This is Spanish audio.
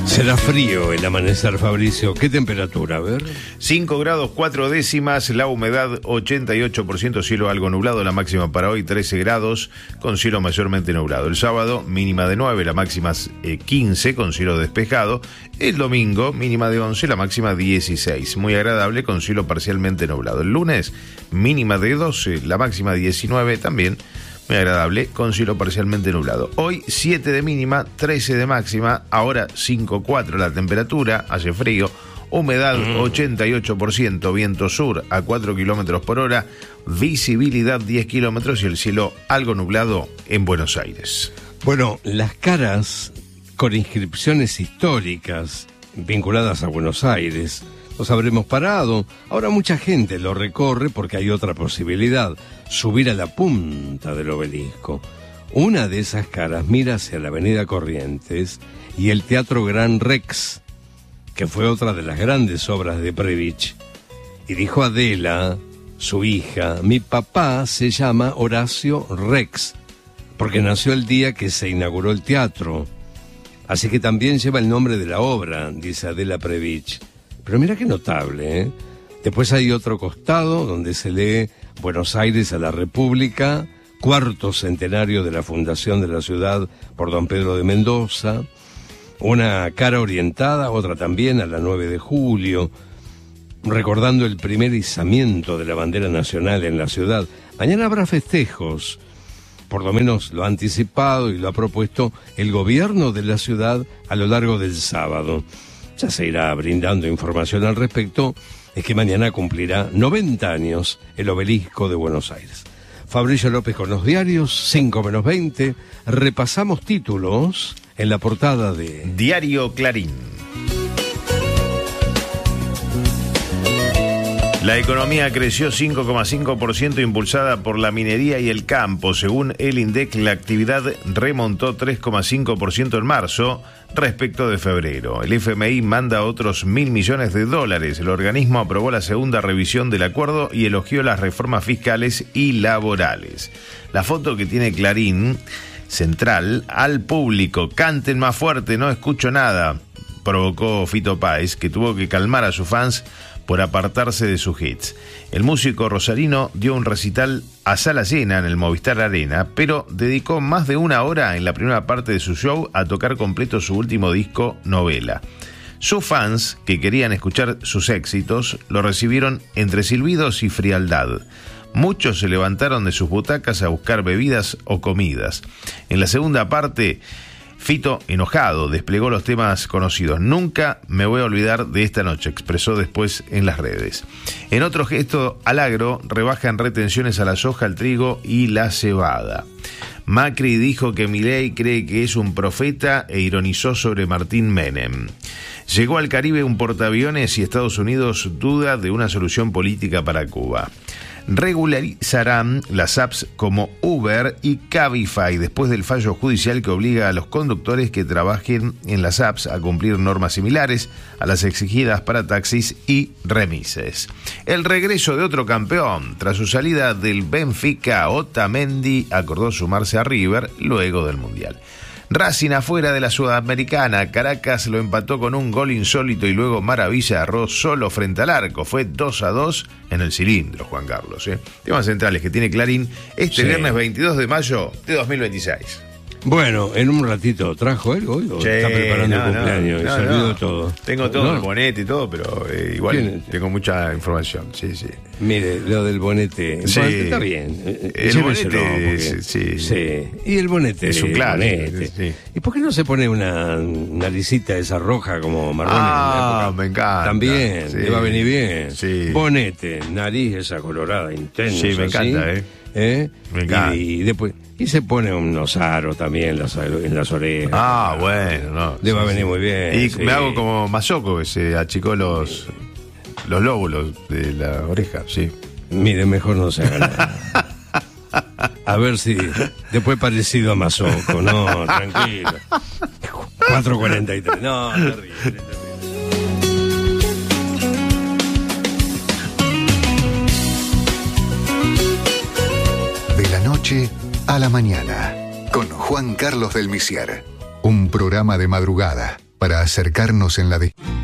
Será frío el amanecer, Fabricio. ¿Qué temperatura? A ver. 5 grados 4 décimas, la humedad 88%, cielo algo nublado, la máxima para hoy 13 grados, con cielo mayormente nublado. El sábado, mínima de 9, la máxima 15, con cielo despejado. El domingo, mínima de 11, la máxima 16, muy agradable, con cielo parcialmente nublado. El lunes, mínima de 12, la máxima 19, también muy agradable, con cielo parcialmente nublado. Hoy 7 de mínima, 13 de máxima, ahora 5,4 la temperatura, hace frío, humedad 88%, viento sur a 4 kilómetros por hora, visibilidad 10 kilómetros y el cielo algo nublado en Buenos Aires. Bueno, las caras con inscripciones históricas vinculadas a Buenos Aires nos habremos parado. Ahora mucha gente lo recorre porque hay otra posibilidad: subir a la punta del obelisco. Una de esas caras mira hacia la avenida Corrientes y el Teatro Gran Rex, que fue otra de las grandes obras de Previch. Y dijo Adela, su hija: mi papá se llama Horacio Rex, porque nació el día que se inauguró el teatro. Así que también lleva el nombre de la obra, dice Adela Previch. Pero mira qué notable, ¿eh? Después hay otro costado donde se lee Buenos Aires a la República, 4º centenario de la fundación de la ciudad por don Pedro de Mendoza, una cara orientada, otra también a la 9 de julio, recordando el primer izamiento de la bandera nacional en la ciudad. Mañana habrá festejos, por lo menos lo ha anticipado y lo ha propuesto el gobierno de la ciudad a lo largo del sábado. Ya se irá brindando información al respecto. Es que mañana cumplirá 90 años el Obelisco de Buenos Aires. Fabricio López con los diarios, 5 menos 20. Repasamos títulos en la portada de Diario Clarín. La economía creció 5,5% impulsada por la minería y el campo. Según el INDEC, la actividad remontó 3,5% en marzo respecto de febrero. El FMI manda otros $1.000 millones. El organismo aprobó la segunda revisión del acuerdo y elogió las reformas fiscales y laborales. La foto que tiene Clarín central: al público, canten más fuerte, no escucho nada, provocó Fito Páez, que tuvo que calmar a sus fans por apartarse de sus hits. El músico rosarino dio un recital a sala llena en el Movistar Arena, pero dedicó más de una hora en la primera parte de su show a tocar completo su último disco, Novela. Sus fans, que querían escuchar sus éxitos, lo recibieron entre silbidos y frialdad. Muchos se levantaron de sus butacas a buscar bebidas o comidas. En la segunda parte, Fito, enojado, desplegó los temas conocidos. Nunca me voy a olvidar de esta noche, expresó después en las redes. En otro gesto al agro, rebajan retenciones a la soja, el trigo y la cebada. Macri dijo que Milei cree que es un profeta e ironizó sobre Martín Menem. Llegó al Caribe un portaaviones y Estados Unidos duda de una solución política para Cuba. Regularizarán las apps como Uber y Cabify después del fallo judicial que obliga a los conductores que trabajen en las apps a cumplir normas similares a las exigidas para taxis y remises. El regreso de otro campeón. Tras su salida del Benfica, Otamendi acordó sumarse a River luego del Mundial. Racing afuera de la Sudamericana. Caracas lo empató con un gol insólito y luego Maravilla erró solo frente al arco. Fue 2-2 en el cilindro, Juan Carlos. Temas centrales que tiene Clarín este viernes 22 de mayo de 2026. Bueno, en un ratito trajo algo hoy, o está preparando el cumpleaños, se olvidó todo. Tengo todo, el bonete y todo, pero igual tengo mucha información, sí. Mire, lo del bonete, sí. Está bien. El bonete, porque, sí. Y el bonete es un clásico. Sí. ¿Y por qué no se pone una naricita esa roja como marrón en la época? Me encanta. También, le va a venir bien. Sí. Bonete, nariz esa colorada intensa. Sí, me encanta, Me encanta. Y después... Y se pone unos aros también en las orejas. Bueno, no. Le va a venir muy bien. Y me hago como Mazoco, que se achicó los lóbulos de la oreja, sí. Mire, mejor no se haga nada. A ver si después parecido a Mazoco. No, tranquilo. 4:43. No, terrible. De la noche a la mañana, con Juan Carlos del Misier. Un programa de madrugada, para acercarnos en la